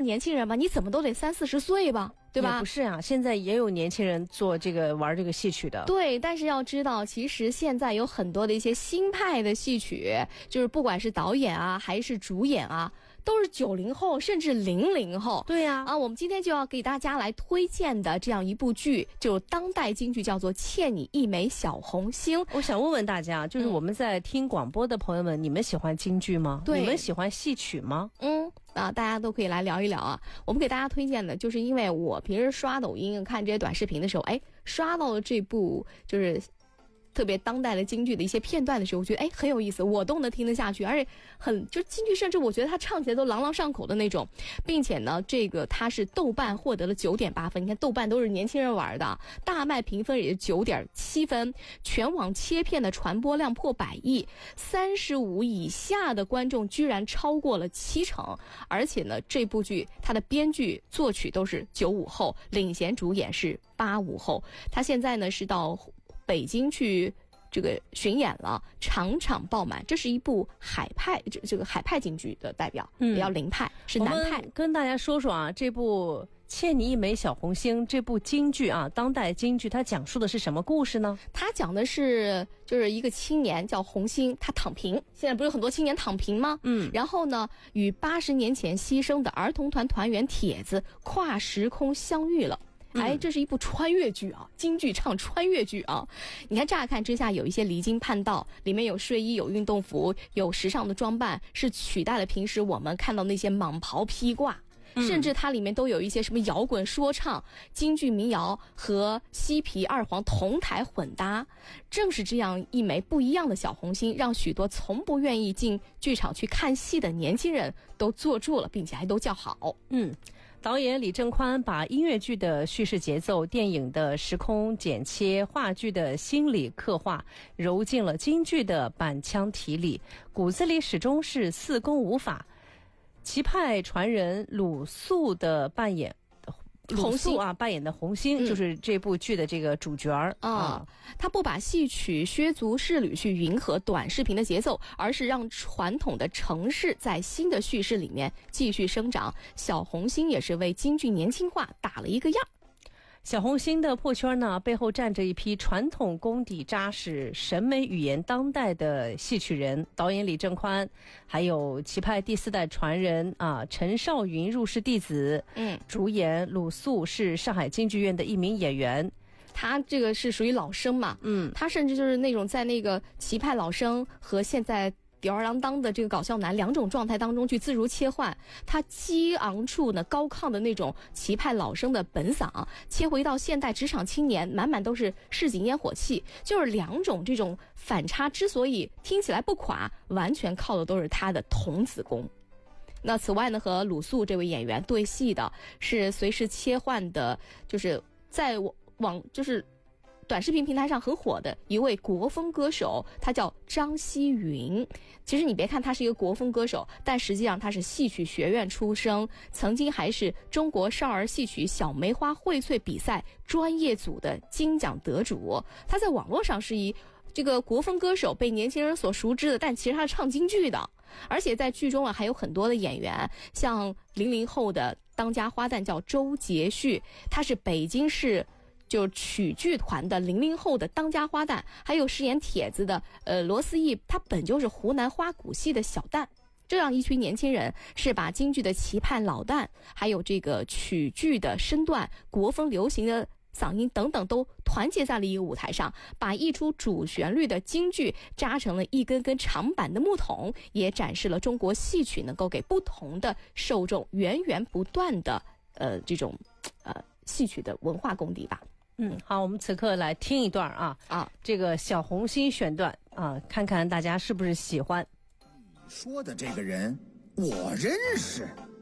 年轻人吧，你怎么都得30-40岁吧，对吧？ 也不是啊，现在也有年轻人做这个玩这个戏曲的。 对，但是要知道，其实现在有很多的一些新派的戏曲，就是不管是导演啊，还是主演啊，都是90后甚至00后。 对呀， 我们今天就要给大家来推荐的这样一部剧，就当代京剧，叫做《欠你一枚小红星》。 我想问问大家，就是我们在听广播的朋友们，你们喜欢京剧吗？ 对， 你们喜欢戏曲吗？ 大家都可以来聊一聊啊。我们给大家推荐的就是因为我平时刷抖音看这些短视频的时候，刷到了这部就是特别当代的京剧的一些片段的时候，我觉得很有意思，我都能听得下去，而且就是京剧，甚至我觉得它唱起来都朗朗上口的那种，并且呢，这个它是豆瓣获得了9.8分，你看豆瓣都是年轻人玩的，大麦评分也是9.7分，全网切片的传播量破100亿，35以下的观众居然超过了70%，而且呢，这部剧它的编剧作曲都是95后，领衔主演是85后，它现在呢是到北京去这个巡演了，场场爆满。这是一部海派，这个海派京剧的代表，也叫林派，是南派。 我们跟大家说说啊，这部《欠你一枚小红星》这部京剧啊，当代京剧，它讲述的是什么故事呢？ 它讲的是就是一个青年叫红星，他躺平。现在不是有很多青年躺平吗？然后呢，与80年前牺牲的儿童团团员铁子跨时空相遇了。这是一部穿越剧啊，京剧唱穿越剧啊。你看乍看之下有一些离经叛道，里面有睡衣，有运动服，有时尚的装扮，是取代了平时我们看到那些蟒袍披挂。甚至它里面都有一些什么摇滚说唱、京剧民谣和西皮二黄同台混搭。正是这样一枚不一样的小红星，让许多从不愿意进剧场去看戏的年轻人都坐住了，并且还都叫好。 导演李正宽把音乐剧的叙事节奏、电影的时空剪切、话剧的心理刻画揉进了京剧的板腔体里，骨子里始终是四功五法。齐派传人鲁肃的扮演红星扮演的红星，就是这部剧的这个主角他不把戏曲削足适履去迎合短视频的节奏，而是让传统的程式在新的叙事里面继续生长。小红星也是为京剧年轻化打了一个样。 小红星的破圈呢，背后站着一批传统功底扎实、审美语言当代的戏曲人。导演李正宽，还有齐派第4代传人陈少云入室弟子。主演鲁肃是上海京剧院的一名演员。 他这个是属于老生嘛，他甚至就是那种在那个齐派老生和现在吊儿郎当的这个搞笑男2种状态当中去自如切换，他激昂处呢高亢的那种齐派老生的本嗓，切回到现代职场青年满满都是市井烟火气，就是2种这种反差之所以听起来不垮，完全靠的都是他的童子功。那此外呢，和鲁肃这位演员对戏的是随时切换的，就是在就是短视频平台上很火的一位国风歌手，他叫张希云。其实你别看他是一个国风歌手，但实际上他是戏曲学院出生，曾经还是中国少儿戏曲小梅花荟萃比赛专业组的金奖得主。他在网络上是以这个国风歌手被年轻人所熟知的，但其实他是唱京剧的。而且在剧中还有很多的演员，像00后的当家花旦叫周杰旭，他是北京市就曲剧团的00后的当家花旦，还有饰演帖子的罗思义，他本就是湖南花鼓戏的小旦。这样一群年轻人是把京剧的齐派老旦，还有这个曲剧的身段、国风流行的嗓音等等都团结在了一个舞台上，把一出主旋律的京剧扎成了一根根长板的木桶，也展示了中国戏曲能够给不同的受众源源不断的这种戏曲的文化功底吧。 好，我们此刻来听一段这个小红心选段看看大家是不是喜欢。 你说的这个人我认识，